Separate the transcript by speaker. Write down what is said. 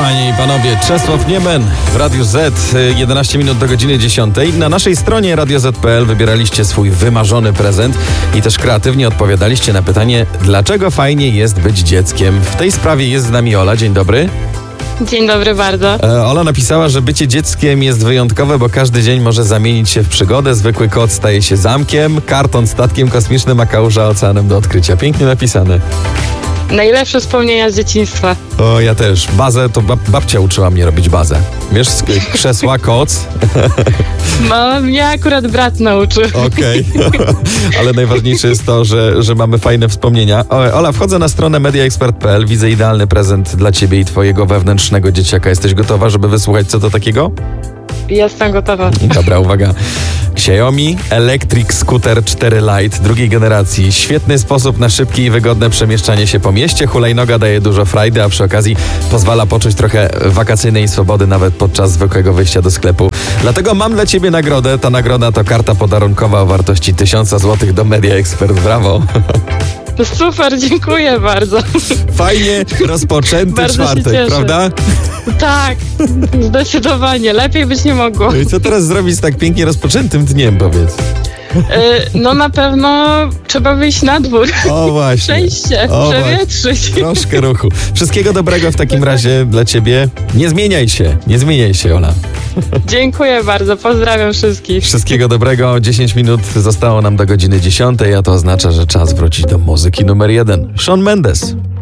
Speaker 1: Panie i panowie, Czesław Niemen w Radiu Z, 11 minut do godziny 10. Na naszej stronie radioz.pl wybieraliście swój wymarzony prezent i też kreatywnie odpowiadaliście na pytanie, dlaczego fajnie jest być dzieckiem. W tej sprawie jest z nami Ola, dzień dobry.
Speaker 2: Dzień dobry bardzo.
Speaker 1: Ola napisała, że bycie dzieckiem jest wyjątkowe, bo każdy dzień może zamienić się w przygodę. Zwykły kot staje się zamkiem, karton statkiem kosmicznym, a kałuża oceanem do odkrycia. Pięknie napisane.
Speaker 2: Najlepsze wspomnienia z dzieciństwa.
Speaker 1: O, ja też. Bazę to babcia uczyła mnie robić bazę. Wiesz, z krzesła koc.
Speaker 2: No, mnie akurat brat nauczył.
Speaker 1: Okej. Ale najważniejsze jest to, że mamy fajne wspomnienia. Ola, wchodzę na stronę mediaexpert.pl, widzę idealny prezent dla ciebie i twojego wewnętrznego dzieciaka. Jesteś gotowa, żeby wysłuchać, co to takiego?
Speaker 2: Jestem gotowa.
Speaker 1: Dobra, uwaga. Xiaomi Electric Scooter 4 Lite drugiej generacji. Świetny sposób na szybkie i wygodne przemieszczanie się po mieście. Hulajnoga daje dużo frajdy, a przy okazji pozwala poczuć trochę wakacyjnej swobody nawet podczas zwykłego wyjścia do sklepu. Dlatego mam dla ciebie nagrodę. Ta nagroda to karta podarunkowa o wartości 1000 zł do Media Expert. Brawo.
Speaker 2: Super, dziękuję bardzo.
Speaker 1: Fajnie rozpoczęty
Speaker 2: Bardzo
Speaker 1: czwartek, prawda?
Speaker 2: Tak, zdecydowanie. Lepiej być nie mogło.
Speaker 1: No i co teraz zrobić z tak pięknie rozpoczętym dniem, powiedz?
Speaker 2: No na pewno trzeba wyjść na dwór.
Speaker 1: O właśnie.
Speaker 2: Przejść się, przewietrzyć.
Speaker 1: Troszkę ruchu. Wszystkiego dobrego w takim razie dla ciebie. Nie zmieniaj się, Ola.
Speaker 2: Dziękuję bardzo, pozdrawiam wszystkich.
Speaker 1: Wszystkiego dobrego. 10 minut zostało nam do godziny 10, a to oznacza, że czas wrócić do muzyki numer 1. Shawn Mendes.